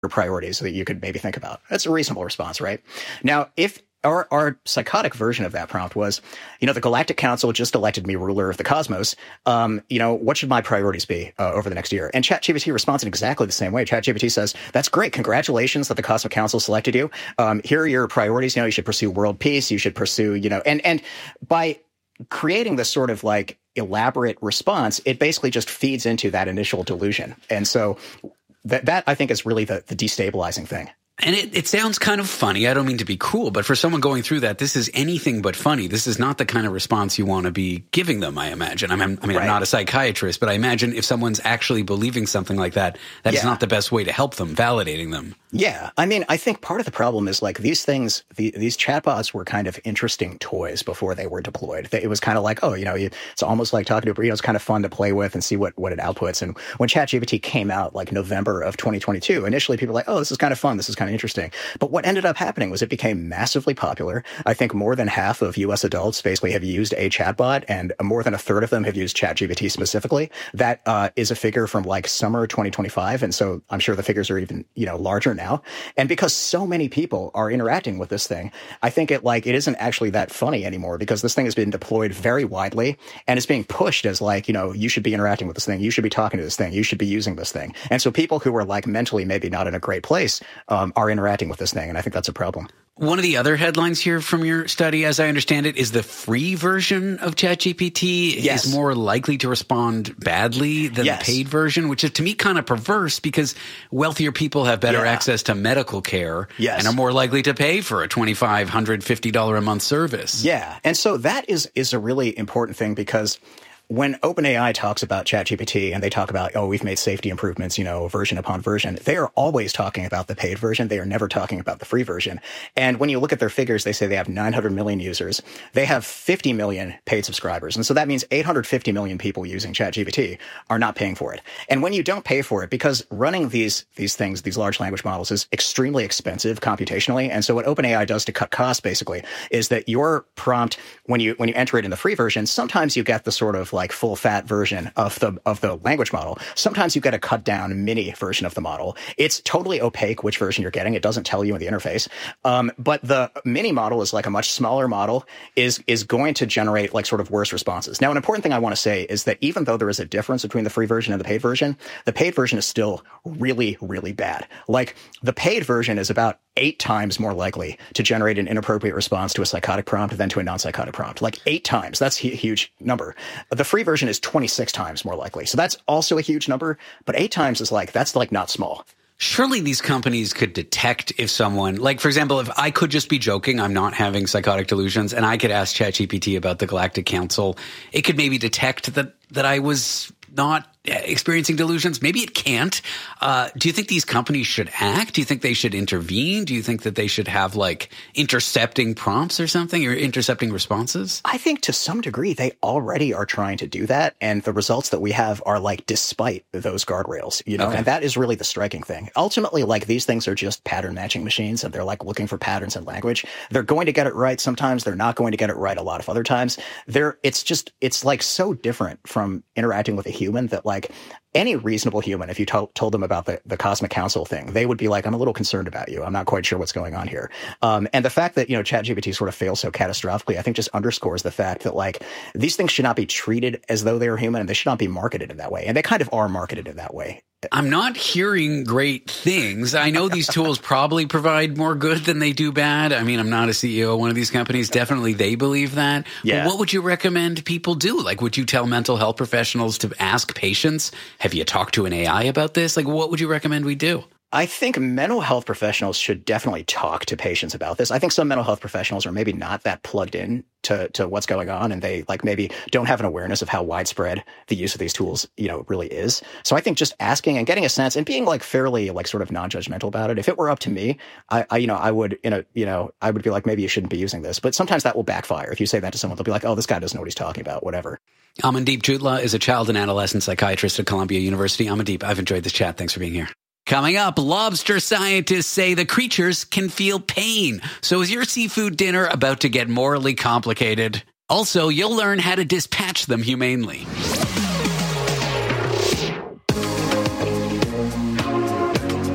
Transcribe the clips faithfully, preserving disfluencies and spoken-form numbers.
priorities that you could maybe think about. That's a reasonable response, right? Now, if Our, our psychotic version of that prompt was, you know, the Galactic Council just elected me ruler of the cosmos. Um, you know, what should my priorities be uh, over the next year? And ChatGPT responds in exactly the same way. ChatGPT says, that's great. Congratulations that the Cosmic Council selected you. Um, here are your priorities. You know, you should pursue world peace. You should pursue, you know, and, and by creating this sort of like elaborate response, it basically just feeds into that initial delusion. And so that, that I think is really the, the destabilizing thing. And it, it sounds kind of funny. I don't mean to be cruel, but for someone going through that, this is anything but funny. This is not the kind of response you want to be giving them, I imagine. I mean, I mean, right. I'm not a psychiatrist, but I imagine if someone's actually believing something like that, that yeah. is not the best way to help them, validating them. Yeah. I mean, I think part of the problem is like these things, the, these chatbots were kind of interesting toys before they were deployed. It was kind of like, oh, you know, it's almost like talking to a, you know, it's kind of fun to play with and see what, what it outputs. And when ChatGPT came out like November of twenty twenty-two, initially people were like, oh, this is kind of fun. This is kind of interesting. But what ended up happening was it became massively popular. I think more than half of U S adults basically have used a chatbot, and more than a third of them have used ChatGPT specifically. That uh, is a figure from like summer twenty twenty-five. And so I'm sure the figures are even, you know, larger now. And because so many people are interacting with this thing, I think it like it isn't actually that funny anymore, because this thing has been deployed very widely and it's being pushed as like, you know, you should be interacting with this thing. You should be talking to this thing. You should be using this thing. And so people who are like mentally maybe not in a great place um, are interacting with this thing. And I think that's a problem. One of the other headlines here from your study, as I understand it, is the free version of ChatGPT yes. is more likely to respond badly than yes. the paid version, which is to me kind of perverse because wealthier people have better yeah. access to medical care yes. and are more likely to pay for a twenty-five fifty dollars a month service. Yeah. And so that is, is a really important thing, because when OpenAI talks about ChatGPT and they talk about, oh, we've made safety improvements, you know, version upon version, they are always talking about the paid version. They are never talking about the free version. And when you look at their figures, they say they have nine hundred million users. They have fifty million paid subscribers. And so that means eight hundred fifty million people using ChatGPT are not paying for it. And when you don't pay for it, because running these, these things, these large language models is extremely expensive computationally. And so what OpenAI does to cut costs basically is that your prompt, when you, when you enter it in the free version, sometimes you get the sort of like, like full fat version of the of the language model. Sometimes you get a cut down mini version of the model. It's totally opaque which version you're getting. It doesn't tell you in the interface. Um, but the mini model is like a much smaller model, is is going to generate like sort of worse responses. Now, an important thing I want to say is that even though there is a difference between the free version and the paid version, the paid version is still really, really bad. Like the paid version is about eight times more likely to generate an inappropriate response to a psychotic prompt than to a non-psychotic prompt. Like eight times. That's a huge number. The free version is twenty-six times more likely. So that's also a huge number. But eight times is like, that's like not small. Surely these companies could detect if someone, like, for example, if I could just be joking, I'm not having psychotic delusions, and I could ask ChatGPT about the Galactic Council, it could maybe detect that, that I was not experiencing delusions. Maybe it can't. Uh, do you think these companies should act? Do you think they should intervene? Do you think that they should have like intercepting prompts or something, or intercepting responses? I think to some degree they already are trying to do that. And the results that we have are like despite those guardrails, you know, okay. And that is really the striking thing. Ultimately, like these things are just pattern matching machines, and they're like looking for patterns in language. They're going to get it right sometimes. They're not going to get it right a lot of other times. They're, it's just, it's like so different from interacting with a human that like any reasonable human, if you to- told them about the, the Cosmic Council thing, they would be like, I'm a little concerned about you. I'm not quite sure what's going on here. Um, and the fact that, you know, ChatGPT sort of fails so catastrophically, I think just underscores the fact that like these things should not be treated as though they are human, and they should not be marketed in that way. And they kind of are marketed in that way. I'm not hearing great things. I know these tools probably provide more good than they do bad. I mean, I'm not a C E O of one of these companies. Definitely they believe that. Yeah. But what would you recommend people do? Like, would you tell mental health professionals to ask patients, have you talked to an A I about this? Like, what would you recommend we do? I think mental health professionals should definitely talk to patients about this. I think some mental health professionals are maybe not that plugged in to, to what's going on, and they like maybe don't have an awareness of how widespread the use of these tools, you know, really is. So I think just asking and getting a sense and being like fairly like sort of non-judgmental about it. If it were up to me, I, I you know, I would, you know, you know, I would be like, maybe you shouldn't be using this. But sometimes that will backfire. If you say that to someone, they'll be like, oh, this guy doesn't know what he's talking about, whatever. Amandeep Jutla is a child and adolescent psychiatrist at Columbia University. Amandeep, I've enjoyed this chat. Thanks for being here. Coming up, lobster scientists say the creatures can feel pain. So is your seafood dinner about to get morally complicated? Also, you'll learn how to dispatch them humanely. Be the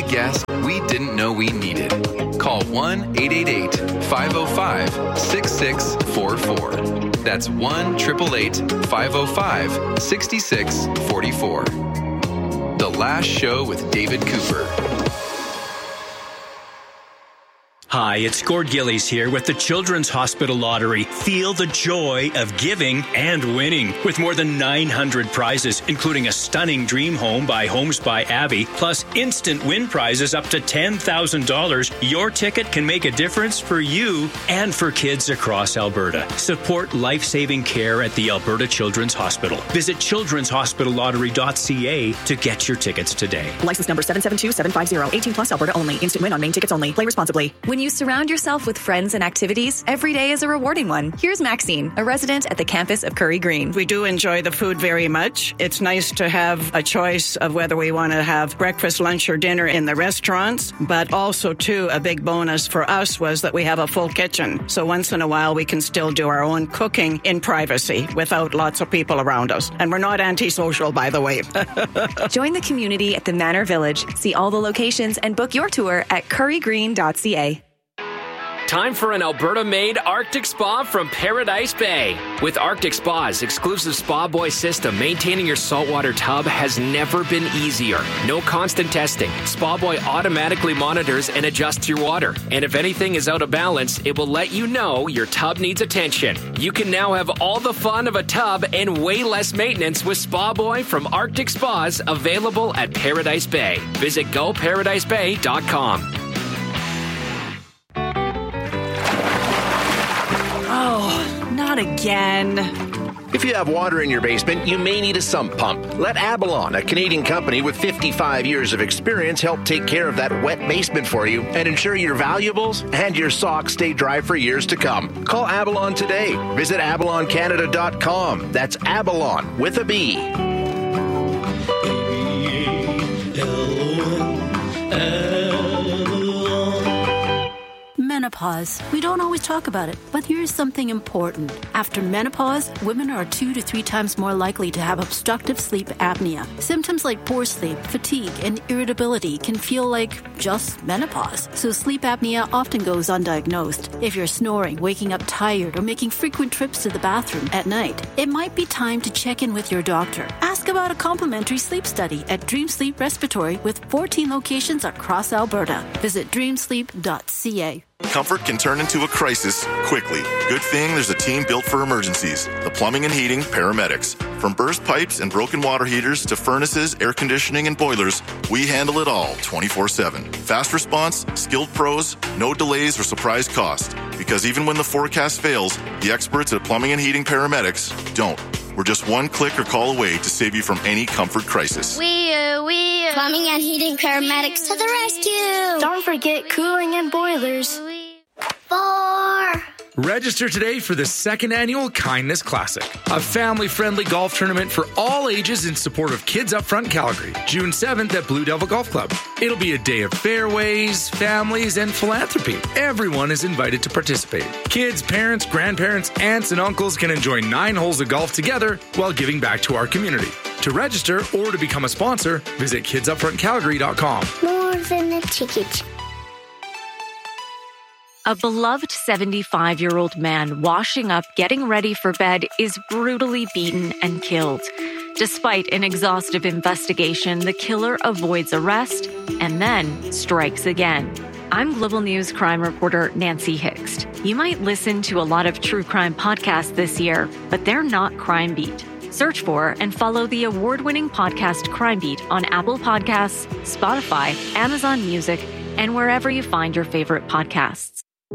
gas we didn't know we needed. Call one eight eight eight, five oh five, six six four four. That's one eight eight eight, five oh five, six six four four. The Last Show with David Cooper. Hi, it's Gord Gillies here with the Children's Hospital Lottery. Feel the joy of giving and winning. With more than nine hundred prizes, including a stunning dream home by Homes by Abby, plus instant win prizes up to ten thousand dollars, your ticket can make a difference for you and for kids across Alberta. Support life-saving care at the Alberta Children's Hospital. Visit children's hospital lottery dot c a to get your tickets today. License number seven seven two seven five zero. eighteen plus Alberta only. Instant win on main tickets only. Play responsibly. When you surround yourself with friends and activities, every day is a rewarding one. Here's Maxine, a resident at the campus of Curry Green. We do enjoy the food very much. It's nice to have a choice of whether we want to have breakfast, lunch, or dinner in the restaurants, but also, too, a big bonus for us was that we have a full kitchen. So once in a while, we can still do our own cooking in privacy without lots of people around us. And we're not antisocial, by the way. Join the community at the Manor Village. See all the locations and book your tour at curry green dot c a. Time for an Alberta-made Arctic Spa from Paradise Bay. With Arctic Spa's exclusive Spa Boy system, maintaining your saltwater tub has never been easier. No constant testing. Spa Boy automatically monitors and adjusts your water. And if anything is out of balance, it will let you know your tub needs attention. You can now have all the fun of a tub and way less maintenance with Spa Boy from Arctic Spas, available at Paradise Bay. Visit go paradise bay dot com. Oh, not again. If you have water in your basement, you may need a sump pump. Let Avalon, a Canadian company with fifty-five years of experience, help take care of that wet basement for you and ensure your valuables and your socks stay dry for years to come. Call Avalon today. Visit avalon canada dot com. That's Avalon with a B. Menopause. We don't always talk about it, but here's something important. After menopause, women are two to three times more likely to have obstructive sleep apnea. Symptoms like poor sleep, fatigue, and irritability can feel like just menopause. So sleep apnea often goes undiagnosed. If you're snoring, waking up tired, or making frequent trips to the bathroom at night, it might be time to check in with your doctor. Ask about a complimentary sleep study at Dream Sleep Respiratory with fourteen locations across Alberta. Visit dream sleep dot c a. Comfort can turn into a crisis quickly. Good thing there's a team built for emergencies. The Plumbing and Heating Paramedics. From burst pipes and broken water heaters to furnaces, air conditioning, and boilers, we handle it all twenty-four seven. Fast response, skilled pros, no delays or surprise cost. Because even when the forecast fails, the experts at Plumbing and Heating Paramedics don't. We're just one click or call away to save you from any comfort crisis. We are, we are. Plumbing and Heating Paramedics to the rescue. Don't forget cooling and boilers. Four. Register today for the second annual Kindness Classic, a family-friendly golf tournament for all ages in support of Kids Upfront Calgary, June seventh at Blue Devil Golf Club. It'll be a day of fairways, families, and philanthropy. Everyone is invited to participate. Kids, parents, grandparents, aunts, and uncles can enjoy nine holes of golf together while giving back to our community. To register or to become a sponsor, visit kids upfront calgary dot com. More than a ticket. A beloved seventy-five-year-old man washing up, getting ready for bed, is brutally beaten and killed. Despite an exhaustive investigation, the killer avoids arrest and then strikes again. I'm Global News crime reporter Nancy Hixt. You might listen to a lot of true crime podcasts this year, but they're not Crime Beat. Search for and follow the award-winning podcast Crime Beat on Apple Podcasts, Spotify, Amazon Music, and wherever you find your favorite podcasts.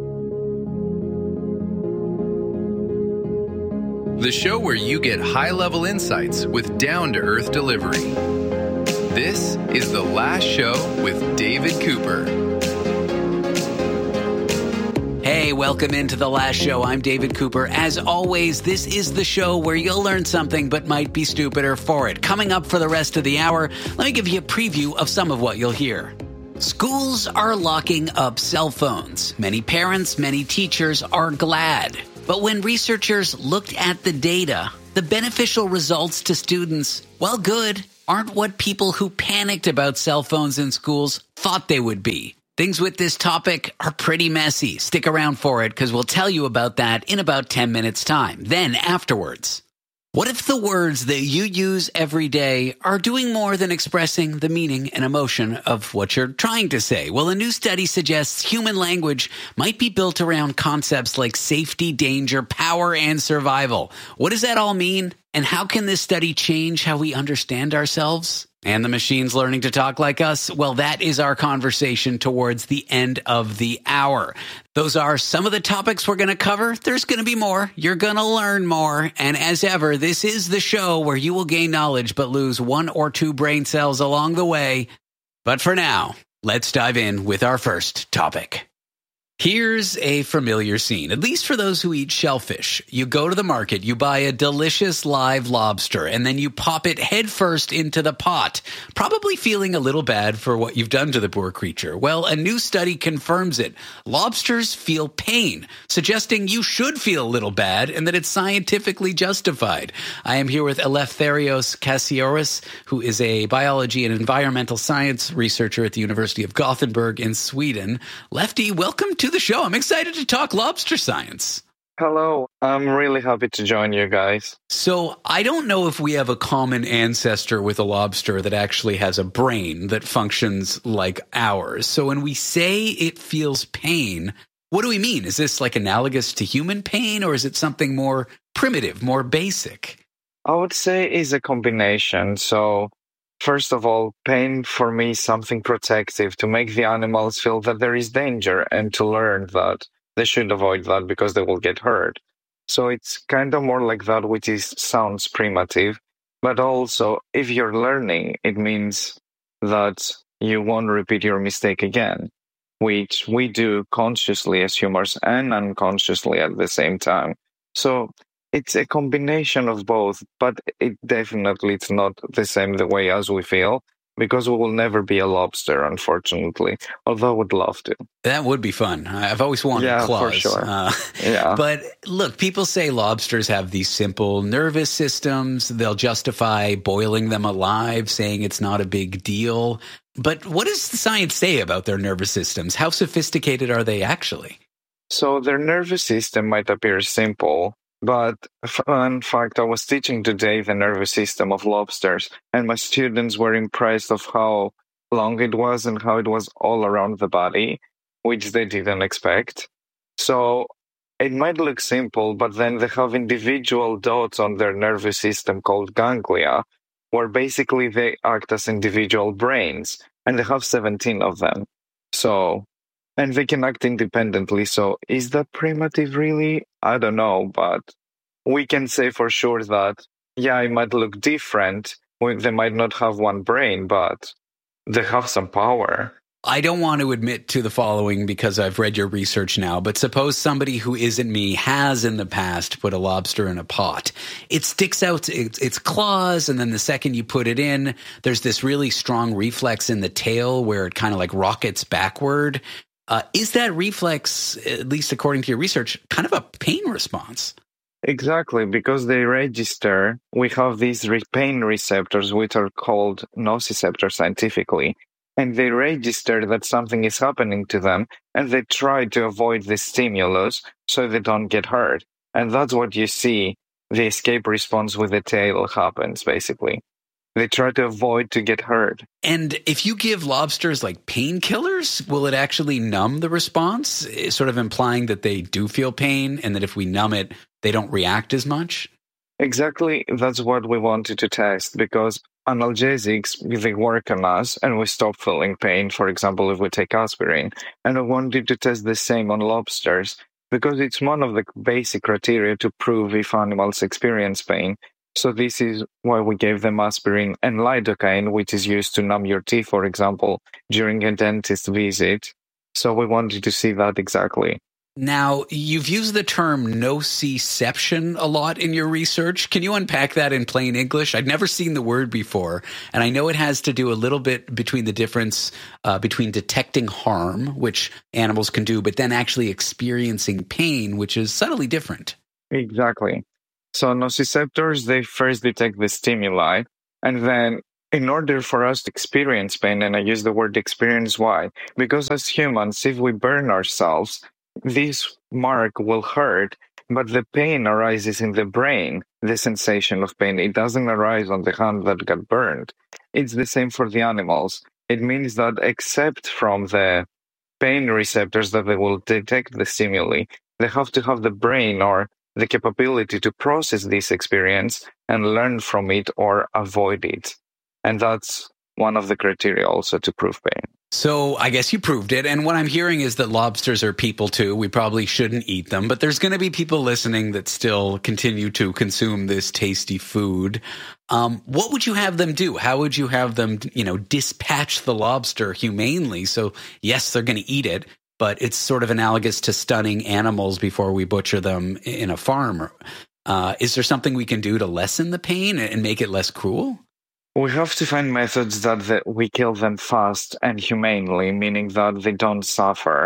The show where you get high-level insights with down-to-earth delivery. This is The Last Show with David Cooper. Hey, welcome into The Last Show. I'm David Cooper. As always, this is the show where you'll learn something but might be stupider for it. Coming up for the rest of the hour, let me give you a preview of some of what you'll hear. Schools are locking up cell phones. Many parents, many teachers are glad. But when researchers looked at the data, the beneficial results to students, while good, aren't what people who panicked about cell phones in schools thought they would be. Things with this topic are pretty messy. Stick around for it because we'll tell you about that in about ten minutes' time. Then afterwards, what if the words that you use every day are doing more than expressing the meaning and emotion of what you're trying to say? Well, a new study suggests human language might be built around concepts like safety, danger, power, and survival. What does that all mean? And how can this study change how we understand ourselves? And the machines learning to talk like us? Well, that is our conversation towards the end of the hour. Those are some of the topics we're going to cover. There's going to be more. You're going to learn more. And as ever, this is the show where you will gain knowledge but lose one or two brain cells along the way. But for now, let's dive in with our first topic. Here's a familiar scene, at least for those who eat shellfish. You go to the market, you buy a delicious live lobster, and then you pop it headfirst into the pot, probably feeling a little bad for what you've done to the poor creature. Well, a new study confirms it. Lobsters feel pain, suggesting you should feel a little bad and that it's scientifically justified. I am here with Eleftherios Kassiouris, who is a biology and environmental science researcher at the University of Gothenburg in Sweden. Lefty, welcome to the show. I'm excited to talk lobster science. Hello. I'm really happy to join you guys. So I don't know if we have a common ancestor with a lobster that actually has a brain that functions like ours. So when we say it feels pain, what do we mean? Is this like analogous to human pain, or is it something more primitive, more basic? I would say it's a combination. So first of all, pain for me is something protective to make the animals feel that there is danger and to learn that they should avoid that because they will get hurt. So it's kind of more like that, which is sounds primitive. But also, if you're learning, it means that you won't repeat your mistake again, which we do consciously as humans and unconsciously at the same time. So it's a combination of both, but it definitely it's not the same the way as we feel, because we will never be a lobster, unfortunately, although I would love to. That would be fun. I've always wanted yeah, claws. For sure. Uh, yeah. But look, people say lobsters have these simple nervous systems. They'll justify boiling them alive, saying it's not a big deal. But what does the science say about their nervous systems? How sophisticated are they actually? So their nervous system might appear simple, but in fact, I was teaching today the nervous system of lobsters, and my students were impressed of how long it was and how it was all around the body, which they didn't expect. So it might look simple, but then they have individual dots on their nervous system called ganglia, where basically they act as individual brains, and they have seventeen of them. So, and they can act independently. So is that primitive really? I don't know, but we can say for sure that, yeah, it might look different. They might not have one brain, but they have some power. I don't want to admit to the following because I've read your research now, but suppose somebody who isn't me has in the past put a lobster in a pot. It sticks out its, its claws, and then the second you put it in, there's this really strong reflex in the tail where it kind of like rockets backward. Uh, is that reflex, at least according to your research, kind of a pain response? Exactly, because they register, we have these re- pain receptors, which are called nociceptors scientifically, and they register that something is happening to them, and they try to avoid the stimulus so they don't get hurt. And that's what you see, the escape response with the tail happens, basically. They try to avoid to get hurt. And if you give lobsters like painkillers, will it actually numb the response? Sort of implying that they do feel pain and that if we numb it, they don't react as much? Exactly. That's what we wanted to test, because analgesics, they work on us and we stop feeling pain, for example, if we take aspirin. And I wanted to test the same on lobsters because it's one of the basic criteria to prove if animals experience pain. So this is why we gave them aspirin and lidocaine, which is used to numb your teeth, for example, during a dentist visit. So we wanted to see that exactly. Now, you've used the term nociception a lot in your research. Can you unpack that in plain English? I'd never seen the word before, and I know it has to do a little bit between the difference uh, between detecting harm, which animals can do, but then actually experiencing pain, which is subtly different. Exactly. So nociceptors, they first detect the stimuli, and then in order for us to experience pain, and I use the word experience, why? Because as humans, if we burn ourselves, this mark will hurt, but the pain arises in the brain, the sensation of pain. It doesn't arise on the hand that got burned. It's the same for the animals. It means that except from the pain receptors that they will detect the stimuli, they have to have the brain or the capability to process this experience and learn from it or avoid it. And that's one of the criteria also to prove pain. So I guess you proved it. And what I'm hearing is that lobsters are people too. We probably shouldn't eat them, but there's going to be people listening that still continue to consume this tasty food. Um, what would you have them do? How would you have them, you know, dispatch the lobster humanely? So yes, they're going to eat it, but it's sort of analogous to stunning animals before we butcher them in a farm. Uh, is there something we can do to lessen the pain and make it less cruel? We have to find methods that the, we kill them fast and humanely, meaning that they don't suffer.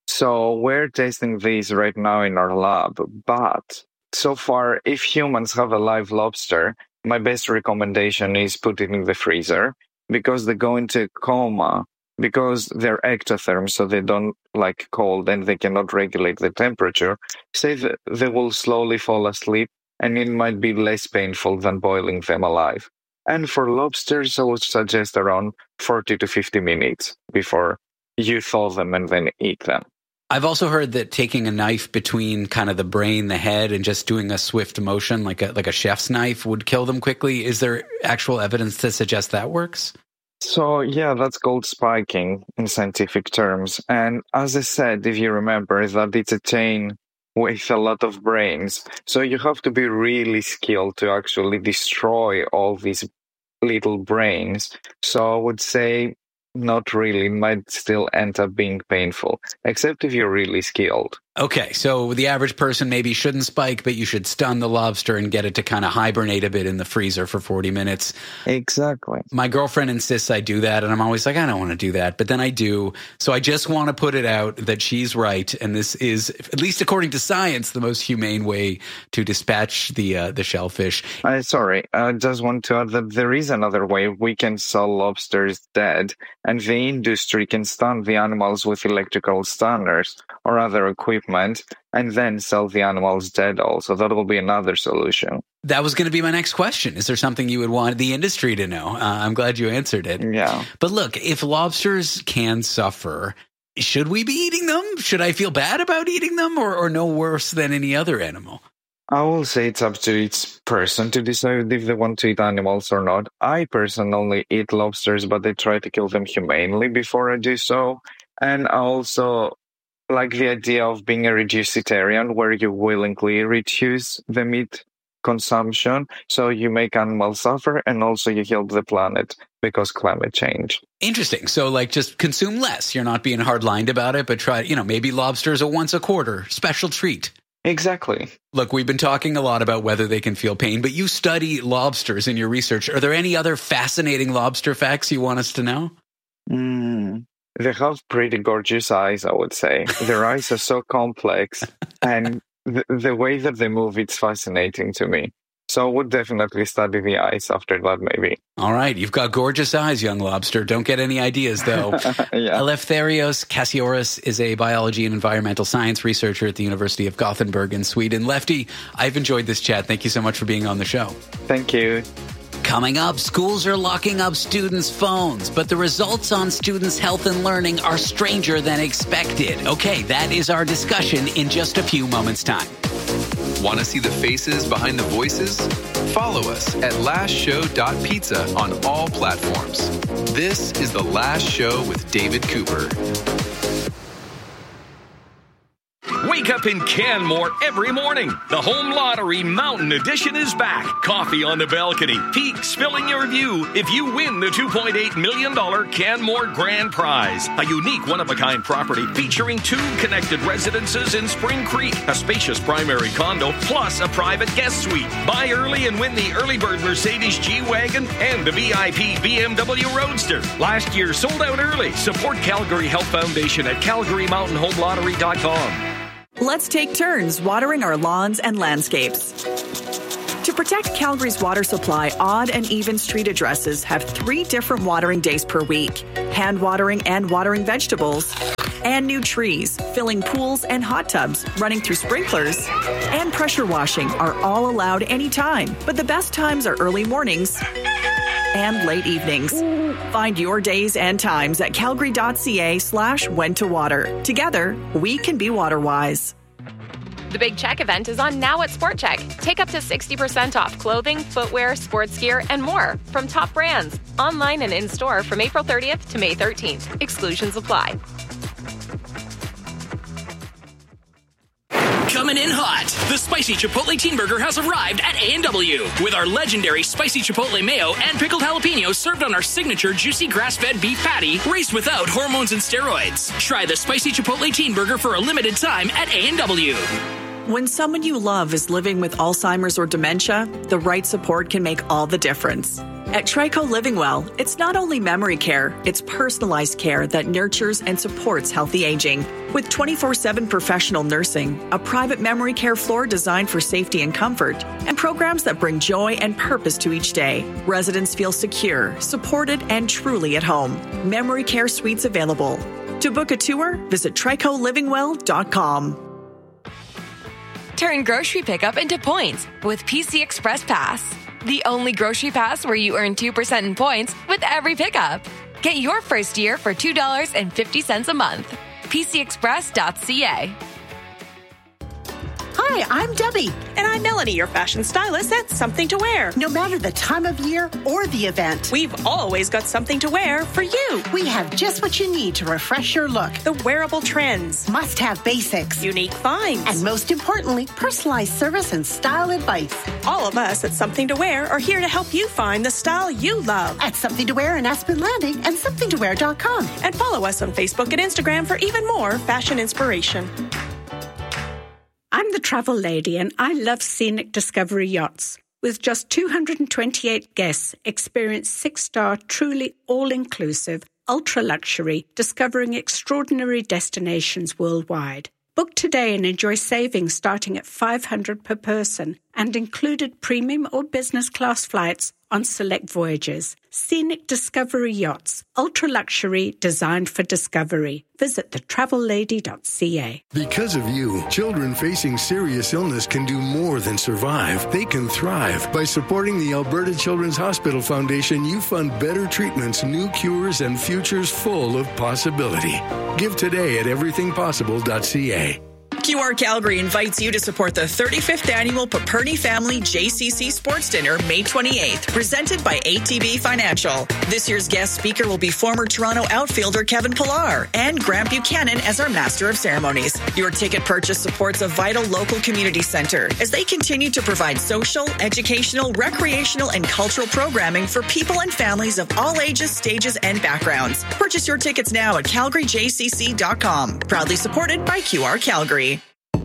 So we're testing these right now in our lab. But so far, if humans have a live lobster, my best recommendation is put it in the freezer because they go into coma because they're ectotherm, so they don't like cold and they cannot regulate the temperature. Say that they will slowly fall asleep and it might be less painful than boiling them alive. And for lobsters, I would suggest around forty to fifty minutes before you thaw them and then eat them. I've also heard that taking a knife between kind of the brain, the head, and just doing a swift motion like a like a chef's knife would kill them quickly. Is there actual evidence to suggest that works? So, yeah, that's called spiking in scientific terms. And as I said, if you remember, that it's a chain with a lot of brains. So you have to be really skilled to actually destroy all these little brains. So I would say not really. It might still end up being painful, except if you're really skilled. Okay, so the average person maybe shouldn't spike, but you should stun the lobster and get it to kind of hibernate a bit in the freezer for forty minutes. Exactly. My girlfriend insists I do that, and I'm always like, I don't want to do that, but then I do. So I just want to put it out that she's right, and this is, at least according to science, the most humane way to dispatch the uh, the shellfish. Uh, sorry, I just want to add that there is another way we can sell lobsters dead, and the industry can stun the animals with electrical stunners or other equipment, and then sell the animals dead also. That will be another solution. That was going to be my next question. Is there something you would want the industry to know? Uh, I'm glad you answered it. Yeah. But look, if lobsters can suffer, should we be eating them? Should I feel bad about eating them or, or no worse than any other animal? I will say it's up to each person to decide if they want to eat animals or not. I personally eat lobsters, but I try to kill them humanely before I do so. And I also like the idea of being a reducitarian, where you willingly reduce the meat consumption, so you make animals suffer and also you help the planet because climate change. Interesting. So like just consume less. You're not being hard-lined about it, but try, you know, maybe lobsters a once a quarter special treat. Exactly. Look, we've been talking a lot about whether they can feel pain, but you study lobsters in your research. Are there any other fascinating lobster facts you want us to know? Mm. They have pretty gorgeous eyes, I would say. Their eyes are so complex, and the, the way that they move, it's fascinating to me. So I would definitely study the eyes after that, maybe. All right. You've got gorgeous eyes, young lobster. Don't get any ideas, though. Yeah. Eleftherios Kasioris is a biology and environmental science researcher at the University of Gothenburg in Sweden. Lefty, I've enjoyed this chat. Thank you so much for being on the show. Thank you. Coming up, schools are locking up students' phones, but the results on students' health and learning are stranger than expected. Okay, that is our discussion in just a few moments' time. Want to see the faces behind the voices? Follow us at last show dot pizza on all platforms. This is The Last Show with David Cooper. Wake up in Canmore every morning. The Home Lottery Mountain Edition is back. Coffee on the balcony. Peaks filling your view if you win the two point eight million dollars Canmore Grand Prize. A unique one-of-a-kind property featuring two connected residences in Spring Creek, a spacious primary condo, plus a private guest suite. Buy early and win the early bird Mercedes G-Wagon and the V I P B M W Roadster. Last year sold out early. Support Calgary Health Foundation at calgary mountain home lottery dot com. Let's take turns watering our lawns and landscapes. To protect Calgary's water supply, odd and even street addresses have three different watering days per week. Hand watering and watering vegetables, and new trees, filling pools and hot tubs, running through sprinklers, and pressure washing are all allowed anytime. But the best times are early mornings and late evenings. Find your days and times at calgary.ca slash when to water. Together, we can be water wise. The Big Check event is on now at Sport Check. Take up to sixty percent off clothing, footwear, sports gear, and more from top brands. Online and in-store from April thirtieth to May thirteenth. Exclusions apply. Coming in hot, the Spicy Chipotle Teen Burger has arrived at A and W with our legendary Spicy Chipotle Mayo and pickled jalapenos served on our signature juicy grass-fed beef patty raised without hormones and steroids. Try the Spicy Chipotle Teen Burger for a limited time at A and W. When someone you love is living with Alzheimer's or dementia, the right support can make all the difference. At Trico Living Well, it's not only memory care, it's personalized care that nurtures and supports healthy aging. With twenty-four seven professional nursing, a private memory care floor designed for safety and comfort, and programs that bring joy and purpose to each day, residents feel secure, supported, and truly at home. Memory care suites available. To book a tour, visit trico living well dot com. Turn grocery pickup into points with P C Express Pass. The only grocery pass where you earn two percent in points with every pickup. Get your first year for two dollars and fifty cents a month. P C express dot c a. Hi, I'm Debbie. And I'm Melanie, your fashion stylist at Something to Wear. No matter the time of year or the event, we've always got something to wear for you. We have just what you need to refresh your look. The wearable trends. Must-have basics. Unique finds. And most importantly, personalized service and style advice. All of us at Something to Wear are here to help you find the style you love. At Something to Wear in Aspen Landing and something to wear dot com. And follow us on Facebook and Instagram for even more fashion inspiration. I'm the travel lady and I love Scenic Discovery Yachts. With just two hundred twenty-eight guests, experience six-star, truly all-inclusive, ultra-luxury, discovering extraordinary destinations worldwide. Book today and enjoy savings starting at five hundred dollars per person and included premium or business class flights on select voyages. Scenic Discovery Yachts, ultra-luxury, designed for discovery. Visit the travel lady dot c a. Because of you, children facing serious illness can do more than survive. They can thrive. By supporting the Alberta Children's Hospital Foundation, you fund better treatments, new cures, and futures full of possibility. Give today at everything possible dot c a. Q R Calgary invites you to support the thirty-fifth Annual Paperny Family J C C Sports Dinner, May twenty-eighth, presented by A T B Financial. This year's guest speaker will be former Toronto outfielder Kevin Pillar and Grant Buchanan as our Master of Ceremonies. Your ticket purchase supports a vital local community center as they continue to provide social, educational, recreational, and cultural programming for people and families of all ages, stages, and backgrounds. Purchase your tickets now at calgary j c c dot com. Proudly supported by Q R Calgary.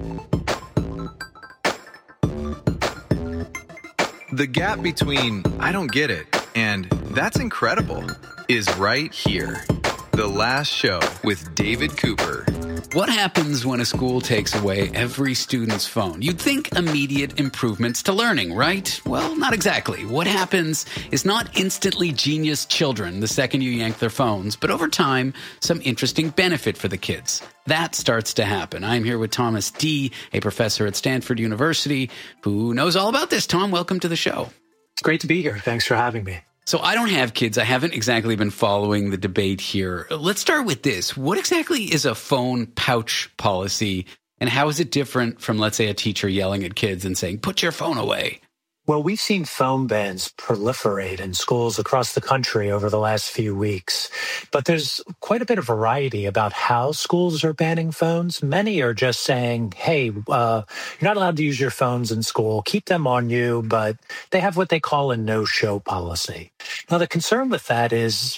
The gap between I don't get it and that's incredible is right here. The Last Show with David Cooper. What happens when a school takes away every student's phone? You'd think immediate improvements to learning, right? Well, not exactly. What happens is not instantly genius children the second you yank their phones, but over time, some interesting benefit for the kids. That starts to happen. I'm here with Thomas Dee, a professor at Stanford University, who knows all about this. Tom, welcome to the show. It's great to be here. Thanks for having me. So I don't have kids. I haven't exactly been following the debate here. Let's start with this. What exactly is a phone pouch policy, and how is it different from, let's say, a teacher yelling at kids and saying, put your phone away? Well, we've seen phone bans proliferate in schools across the country over the last few weeks. But there's quite a bit of variety about how schools are banning phones. Many are just saying, hey, uh, you're not allowed to use your phones in school. Keep them on you. But they have what they call a no-show policy. Now, the concern with that is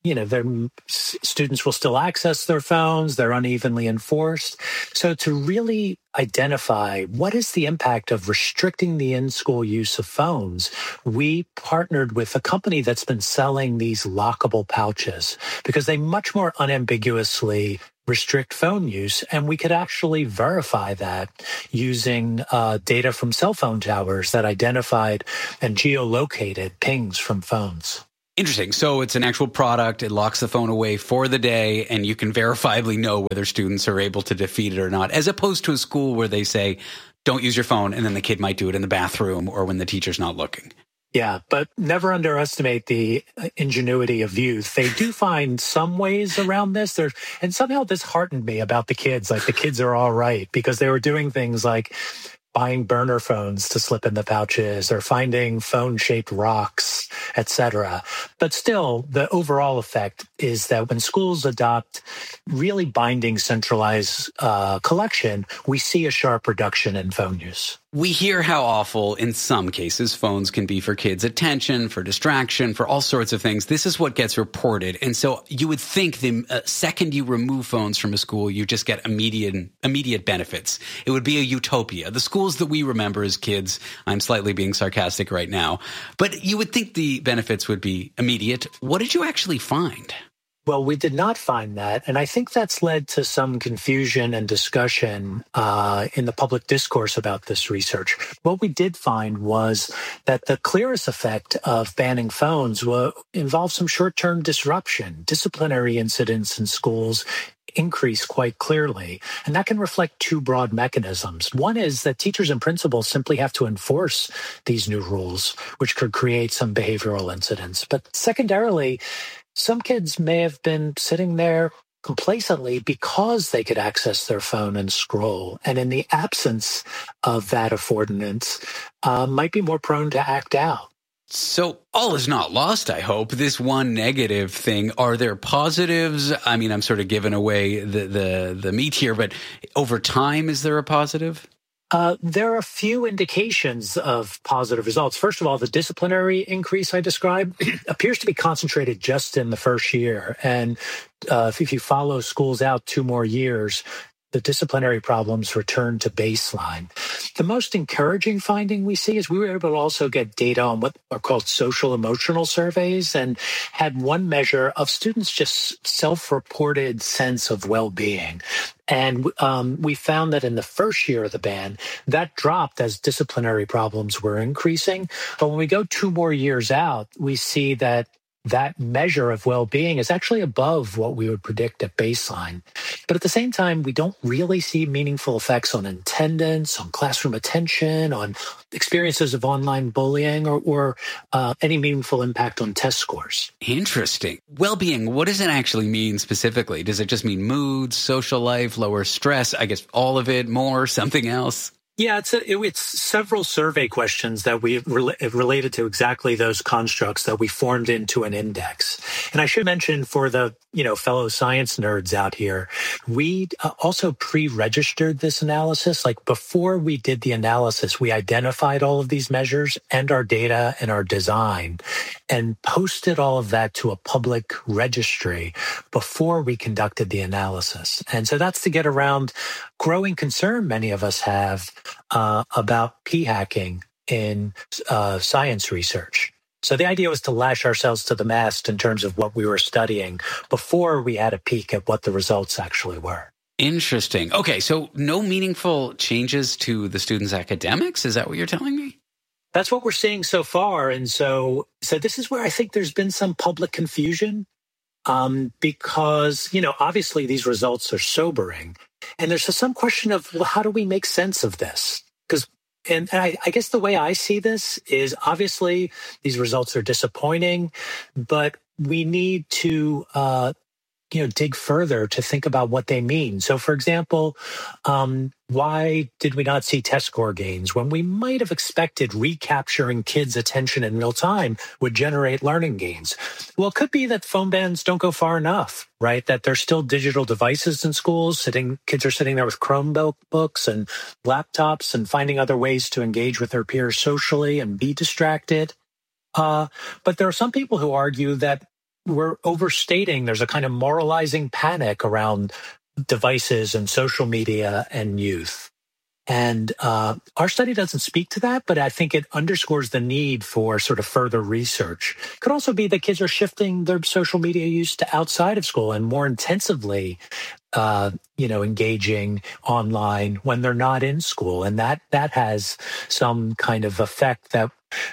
you know, their students will still access their phones. They're unevenly enforced. So to really identify what is the impact of restricting the in-school use of phones, we partnered with a company that's been selling these lockable pouches because they much more unambiguously restrict phone use. And we could actually verify that using uh, data from cell phone towers that identified and geolocated pings from phones. Interesting. So it's an actual product. It locks the phone away for the day, and you can verifiably know whether students are able to defeat it or not, as opposed to a school where they say, don't use your phone, and then the kid might do it in the bathroom or when the teacher's not looking. Yeah, but never underestimate the ingenuity of youth. They do find some ways around this. There's, and somehow this heartened me about the kids. Like, the kids are all right because they were doing things like buying burner phones to slip in the pouches or finding phone-shaped rocks, et cetera. But still, the overall effect is that when schools adopt really binding centralized uh, collection, we see a sharp reduction in phone use. We hear how awful, in some cases, phones can be for kids' attention, for distraction, for all sorts of things. This is what gets reported. And so you would think the uh, second you remove phones from a school, you just get immediate immediate benefits. It would be a utopia. The schools that we remember as kids, I'm slightly being sarcastic right now, but you would think the benefits would be immediate. What did you actually find? Well, we did not find that. And I think that's led to some confusion and discussion uh, in the public discourse about this research. What we did find was that the clearest effect of banning phones will involve some short-term disruption. Disciplinary incidents in schools increase quite clearly. And that can reflect two broad mechanisms. One is that teachers and principals simply have to enforce these new rules, which could create some behavioral incidents. But secondarily, some kids may have been sitting there complacently because they could access their phone and scroll. And in the absence of that affordance, uh, might be more prone to act out. So all is not lost, I hope. This one negative thing, are there positives? I mean, I'm sort of giving away the, the, the meat here, but over time, is there a positive? Uh, there are a few indications of positive results. First of all, the disciplinary increase I described appears to be concentrated just in the first year. And uh, if, if you follow schools out two more years, the disciplinary problems return to baseline. The most encouraging finding we see is we were able to also get data on what are called social emotional surveys and had one measure of students' just self-reported sense of well-being. And um, we found that in the first year of the ban, that dropped as disciplinary problems were increasing. But when we go two more years out, we see that that measure of well-being is actually above what we would predict at baseline. But at the same time, we don't really see meaningful effects on attendance, on classroom attention, on experiences of online bullying, or, or uh, any meaningful impact on test scores. Interesting. Well-being, what does it actually mean specifically? Does it just mean mood, social life, lower stress? I guess all of it, more, something else? Yeah, it's a, it, it's several survey questions that we re- related to exactly those constructs that we formed into an index. And I should mention for the you know fellow science nerds out here, we uh, also pre-registered this analysis. Like before we did the analysis, we identified all of these measures and our data and our design, and posted all of that to a public registry before we conducted the analysis. And so that's to get around growing concern many of us have uh, about p-hacking in uh, science research. So the idea was to lash ourselves to the mast in terms of what we were studying before we had a peek at what the results actually were. Interesting. Okay, so no meaningful changes to the students' academics? Is that what you're telling me? That's what we're seeing so far. And so, so this is where I think there's been some public confusion um, because, you know, obviously these results are sobering. And there's some question of, well, how do we make sense of this? Because, and I, I guess the way I see this is obviously these results are disappointing, but we need to, uh, you know, dig further to think about what they mean. So, for example, um, why did we not see test score gains when we might have expected recapturing kids' attention in real time would generate learning gains? Well, it could be that phone bans don't go far enough, right? That there's still digital devices in schools. Sitting, kids are sitting there with Chromebooks and laptops and finding other ways to engage with their peers socially and be distracted. Uh, but there are some people who argue that we're overstating. There's a kind of moralizing panic around devices and social media and youth. And uh, our study doesn't speak to that, but I think it underscores the need for sort of further research. It could also be that kids are shifting their social media use to outside of school and more intensively, uh, you know, engaging online when they're not in school. And that that has some kind of effect that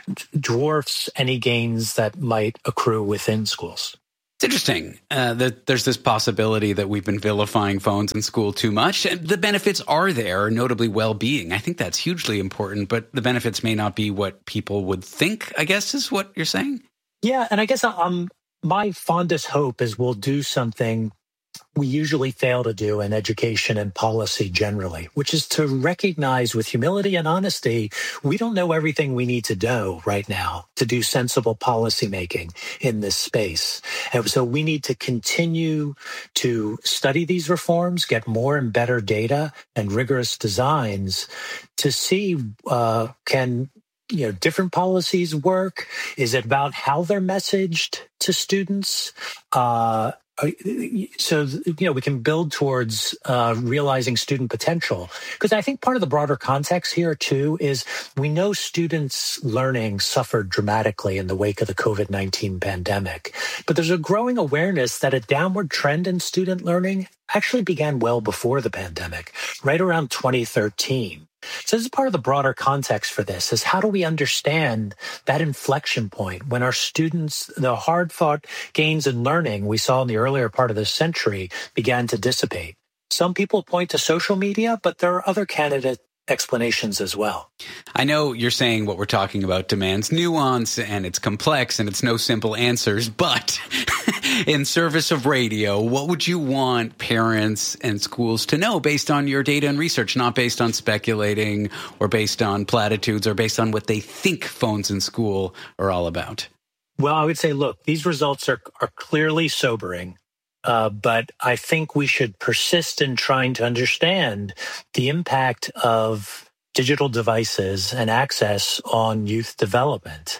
dwarfs any gains that might accrue within schools. It's interesting uh, that there's this possibility that we've been vilifying phones in school too much. And the benefits are there, notably well-being. I think that's hugely important, but the benefits may not be what people would think, I guess, is what you're saying? Yeah, and I guess um, my fondest hope is we'll do something we usually fail to do in education and policy generally, which is to recognize with humility and honesty, we don't know everything we need to do right now to do sensible policymaking in this space. And so we need to continue to study these reforms, get more and better data and rigorous designs to see uh, can you know, different policies work? Is it about how they're messaged to students? Uh, So, you know, we can build towards uh, realizing student potential. Because I think part of the broader context here, too, is we know students' learning suffered dramatically in the wake of the COVID nineteen pandemic. But there's a growing awareness that a downward trend in student learning actually began well before the pandemic, right around twenty thirteen. So this is part of the broader context for this, is how do we understand that inflection point when our students, the hard-fought gains in learning we saw in the earlier part of this century began to dissipate? Some people point to social media, but there are other candidate explanations as well. I know you're saying what we're talking about demands nuance and it's complex and it's no simple answers, but in service of radio, what would you want parents and schools to know based on your data and research, not based on speculating or based on platitudes or based on what they think phones in school are all about? Well, I would say, look, these results are, are clearly sobering. Uh, but I think we should persist in trying to understand the impact of digital devices and access on youth development.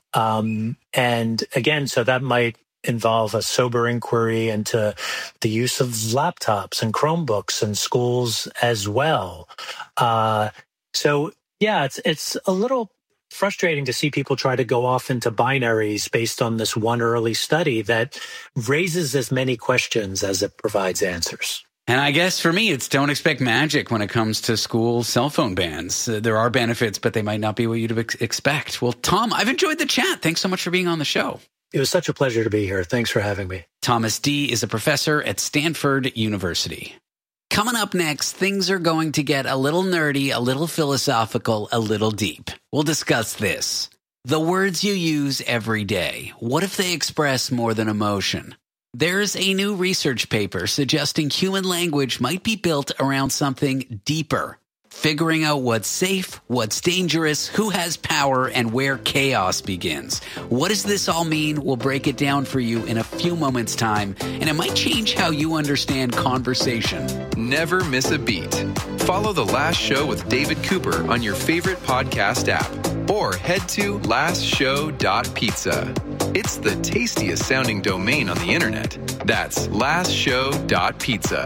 Um, and again, so that might involve a sober inquiry into the use of laptops and Chromebooks in schools as well. Uh, so, yeah, it's it's a little frustrating to see people try to go off into binaries based on this one early study that raises as many questions as it provides answers. And I guess for me, it's don't expect magic when it comes to school cell phone bans. Uh, there are benefits, but they might not be what you'd ex- expect. Well, Tom, I've enjoyed the chat. Thanks so much for being on the show. It was such a pleasure to be here. Thanks for having me. Thomas Dee is a professor at Stanford University. Coming up next, things are going to get a little nerdy, a little philosophical, a little deep. We'll discuss this. The words you use every day, what if they express more than emotion? There's a new research paper suggesting human language might be built around something deeper. Figuring out what's safe, what's dangerous, who has power, and where chaos begins. What does this all mean? We'll break it down for you in a few moments' time, and it might change how you understand conversation. Never miss a beat. Follow The Last Show with David Cooper on your favorite podcast app, or head to last show dot pizza. It's the tastiest sounding domain on the internet. That's last show dot pizza.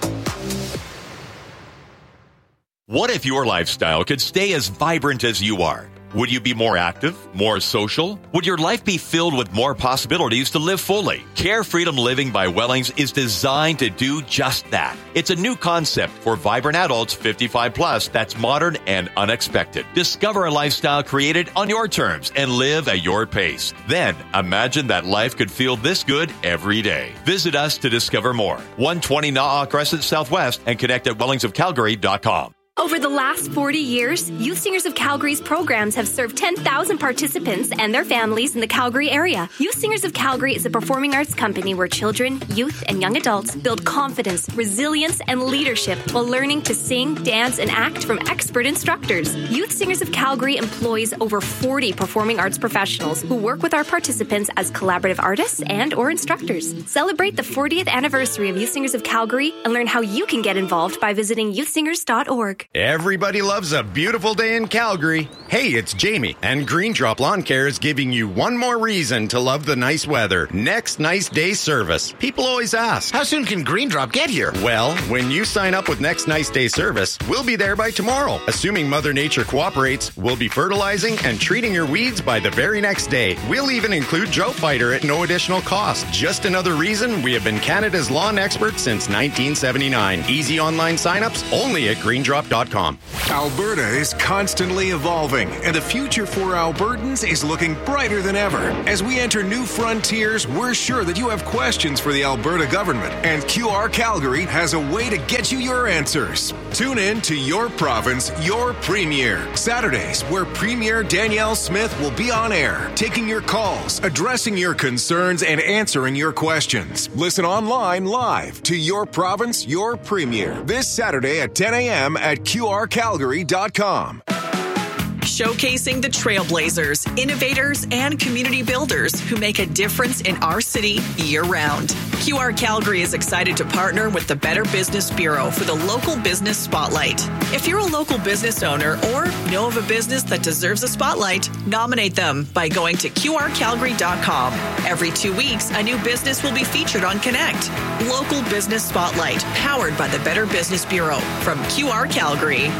What if your lifestyle could stay as vibrant as you are? Would you be more active, more social? Would your life be filled with more possibilities to live fully? Care Freedom Living by Wellings is designed to do just that. It's a new concept for vibrant adults fifty-five plus that's modern and unexpected. Discover a lifestyle created on your terms and live at your pace. Then imagine that life could feel this good every day. Visit us to discover more. one twenty Na'a Crescent Southwest and connect at wellings of calgary dot com. Over the last forty years, Youth Singers of Calgary's programs have served ten thousand participants and their families in the Calgary area. Youth Singers of Calgary is a performing arts company where children, youth, and young adults build confidence, resilience, and leadership while learning to sing, dance, and act from expert instructors. Youth Singers of Calgary employs over forty performing arts professionals who work with our participants as collaborative artists and or instructors. Celebrate the fortieth anniversary of Youth Singers of Calgary and learn how you can get involved by visiting youth singers dot org. Everybody loves a beautiful day in Calgary. Hey, it's Jamie, and Green Drop Lawn Care is giving you one more reason to love the nice weather. Next Nice Day service. People always ask, how soon can Green Drop get here? Well, when you sign up with Next Nice Day service, we'll be there by tomorrow. Assuming Mother Nature cooperates, we'll be fertilizing and treating your weeds by the very next day. We'll even include Drought Fighter at no additional cost. Just another reason we have been Canada's lawn expert since nineteen seventy-nine. Easy online signups only at green drop dot com. Alberta is constantly evolving, and the future for Albertans is looking brighter than ever. As we enter new frontiers, we're sure that you have questions for the Alberta government, and Q R Calgary has a way to get you your answers. Tune in to Your Province, Your Premier, Saturdays, where Premier Danielle Smith will be on air, taking your calls, addressing your concerns, and answering your questions. Listen online live to Your Province, Your Premier, this Saturday at ten a.m. at Q R calgary dot com. Showcasing the trailblazers, innovators, and community builders who make a difference in our city year-round. Q R Calgary is excited to partner with the Better Business Bureau for the Local Business Spotlight. If you're a local business owner or know of a business that deserves a spotlight, nominate them by going to Q R calgary dot com. Every two weeks, a new business will be featured on Connect. Local Business Spotlight, powered by the Better Business Bureau from Q R Calgary.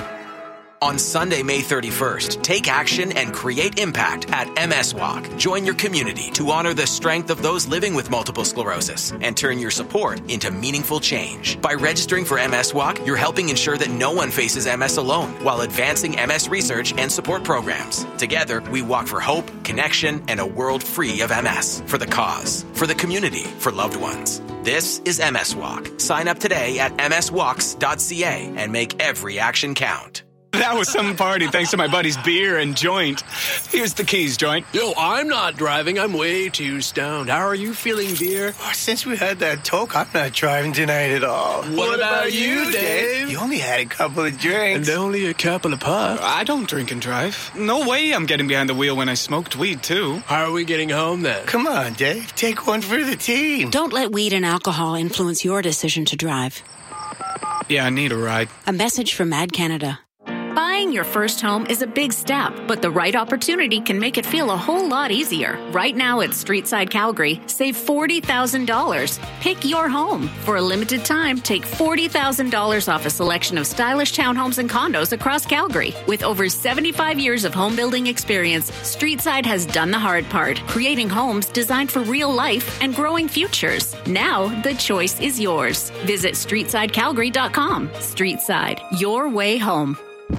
On Sunday, May thirty-first, take action and create impact at M S Walk. Join your community to honor the strength of those living with multiple sclerosis and turn your support into meaningful change. By registering for M S Walk, you're helping ensure that no one faces M S alone while advancing M S research and support programs. Together, we walk for hope, connection, and a world free of M S. For the cause, for the community, for loved ones. This is M S Walk. Sign up today at m s walks dot c a and make every action count. That was some party thanks to my buddy's beer and joint. Here's the keys, joint. Yo, I'm not driving. I'm way too stoned. How are you feeling, beer? Oh, since we had that talk, I'm not driving tonight at all. What, what about, about you, Dave? You only had a couple of drinks. And only a couple of puffs. I don't drink and drive. No way I'm getting behind the wheel when I smoked weed, too. How are we getting home, then? Come on, Dave. Take one for the team. Don't let weed and alcohol influence your decision to drive. Yeah, I need a ride. A message from Mad Canada. Buying your first home is a big step, but the right opportunity can make it feel a whole lot easier. Right now at Streetside Calgary, save forty thousand dollars. Pick your home. For a limited time, take forty thousand dollars off a selection of stylish townhomes and condos across Calgary. With over seventy-five years of home building experience, Streetside has done the hard part, creating homes designed for real life and growing futures. Now, the choice is yours. Visit streetside calgary dot com. Streetside, your way home.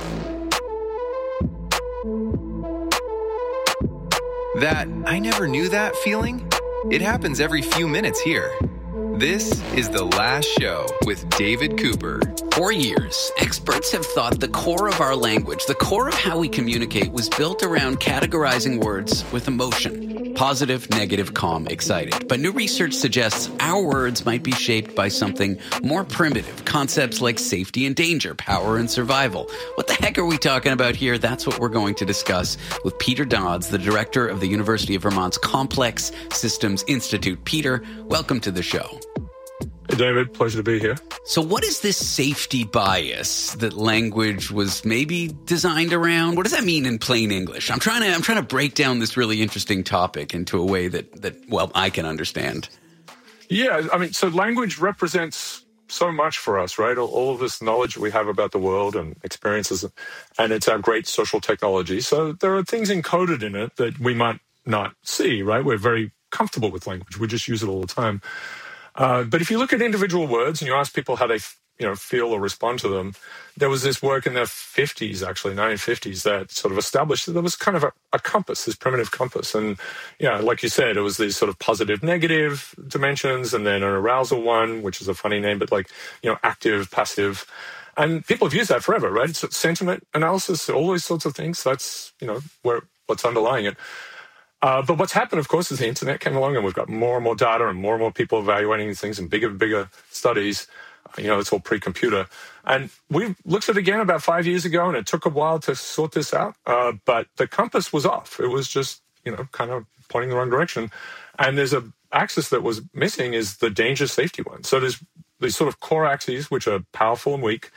That I never knew that feeling? It happens every few minutes here. This is The Last Show with David Cooper. For years, experts have thought the core of our language, the core of how we communicate, was built around categorizing words with emotion. Positive, negative, calm, excited. But new research suggests our words might be shaped by something more primitive. Concepts like safety and danger, power and survival. What the heck are we talking about here? That's what we're going to discuss with Peter Dodds, the director of the University of Vermont's Complex Systems Institute. Peter, welcome to the show. Hey, David. Pleasure to be here. So what is this safety bias that language was maybe designed around? What does that mean in plain English? I'm trying to I'm trying to break down this really interesting topic into a way that, that well, I can understand. Yeah, I mean, so language represents so much for us, right? All, all of this knowledge we have about the world and experiences, and it's our great social technology. So there are things encoded in it that we might not see, right? We're very comfortable with language. We just use it all the time. Uh, but if you look at individual words and you ask people how they, you know, feel or respond to them, there was this work in the fifties, actually, nineteen fifties, that sort of established that there was kind of a, a compass, this primitive compass. And, yeah, like you said, it was these sort of positive, negative dimensions, and then an arousal one, which is a funny name, but like, you know, active, passive. And people have used that forever, right? It's sentiment analysis, all those sorts of things. That's, you know, where what's underlying it. Uh, but what's happened, of course, is the internet came along and we've got more and more data and more and more people evaluating these things and bigger and bigger studies. You know, it's all pre-computer. And we looked at it again about five years ago, and it took a while to sort this out. Uh, but the compass was off. It was just, you know, kind of pointing the wrong direction. And there's a axis that was missing is the danger safety one. So there's these sort of core axes, which are powerful and weak.